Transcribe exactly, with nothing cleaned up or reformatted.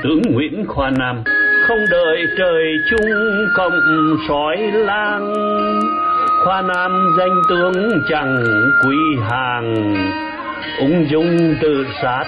Tướng Nguyễn Khoa Nam không đợi trời chung cộng sói lang, Khoa Nam danh tướng chẳng quý hàng, ung dung tự sát